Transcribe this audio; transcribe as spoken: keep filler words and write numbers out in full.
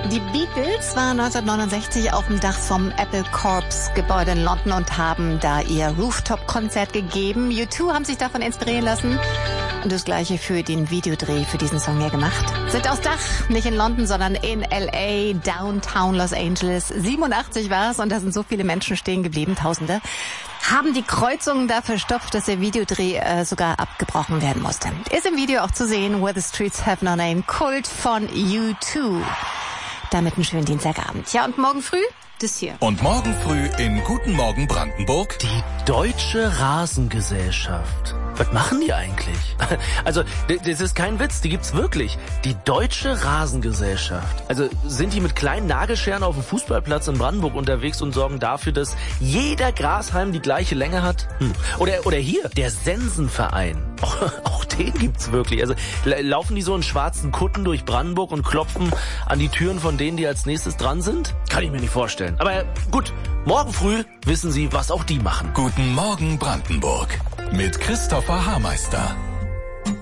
Die Beatles waren neunzehnhundertneunundsechzig auf dem Dach vom Apple Corps Gebäude in London und haben da ihr Rooftop-Konzert gegeben. U zwei haben sich davon inspirieren lassen und das gleiche für den Videodreh für diesen Song hier gemacht. Sind aufs Dach, nicht in London, sondern in L A, Downtown Los Angeles. siebenundachtzig war es und da sind so viele Menschen stehen geblieben, Tausende. Haben die Kreuzungen da verstopft, dass der Videodreh äh, sogar abgebrochen werden musste. Ist im Video auch zu sehen, Where the Streets Have No Name, Kult von U zwei. Damit einen schönen Dienstagabend. Ja, und morgen früh das hier. Und morgen früh in Guten Morgen Brandenburg. Die Deutsche Rasengesellschaft. Was machen die eigentlich? Also, das ist kein Witz, die gibt's wirklich. Die Deutsche Rasengesellschaft. Also, sind die mit kleinen Nagelscheren auf dem Fußballplatz in Brandenburg unterwegs und sorgen dafür, dass jeder Grashalm die gleiche Länge hat? Hm. Oder, oder hier, der Sensenverein. Auch, auch den gibt's wirklich. Also, laufen die so in schwarzen Kutten durch Brandenburg und klopfen an die Türen von denen, die als nächstes dran sind? Kann ich mir nicht vorstellen. Aber gut, morgen früh wissen Sie, was auch die machen. Guten Morgen Brandenburg mit Christopher Hameister.